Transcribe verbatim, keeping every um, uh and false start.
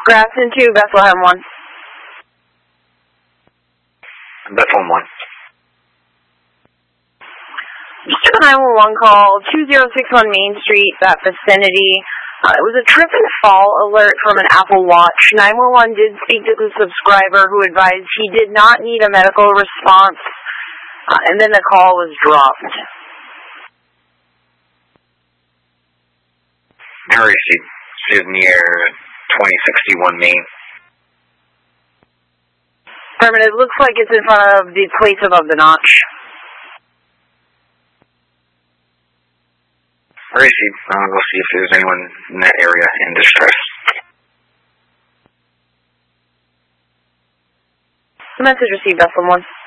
Grafton two, Bethlehem one. Bethlehem one. Just a nine one one call, two zero six one Main Street, that vicinity. Uh, it was a trip and fall alert from an Apple Watch. nine one one did speak to the subscriber who advised he did not need a medical response, uh, and then the call was dropped. Hurry, she, she was near twenty sixty-one Main. Affirmative, looks like it's in front of the place above the notch. Hurry, she, uh, we'll see if there's anyone in that area in distress. The message received, Bethlehem one.